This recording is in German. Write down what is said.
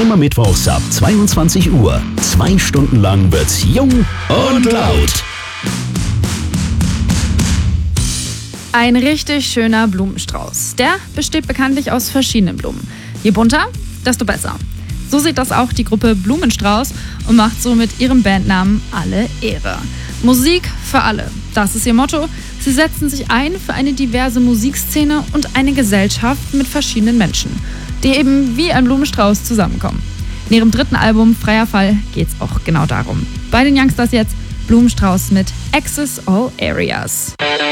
Immer mittwochs ab 22 Uhr. 2 Stunden lang wird's jung und laut. Ein richtig schöner Blumenstrauß. Der besteht bekanntlich aus verschiedenen Blumen. Je bunter, desto besser. So sieht das auch die Gruppe Blumenstrauß und macht so mit ihrem Bandnamen alle Ehre. Musik für alle, das ist ihr Motto. Sie setzen sich ein für eine diverse Musikszene und eine Gesellschaft mit verschiedenen Menschen, die eben wie ein Blumenstrauß zusammenkommen. In ihrem 3. Album Freier Fall geht's auch genau darum. Bei den Youngsters jetzt Blumenstrauß mit Access All Areas.